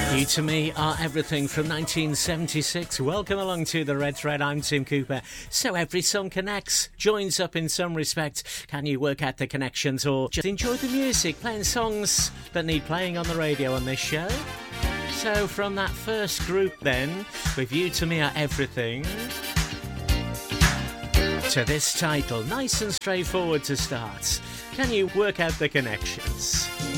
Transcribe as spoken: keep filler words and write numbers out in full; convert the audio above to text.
You to me are everything from nineteen seventy-six. Welcome along to the Red Thread. I'm Tim Cooper. So every song connects, joins up in some respect. Can you work out the connections or just enjoy the music, playing songs that need playing on the radio on this show? So from that first group then, with You to Me Are Everything, to this title, nice and straightforward to start. Can you work out the connections?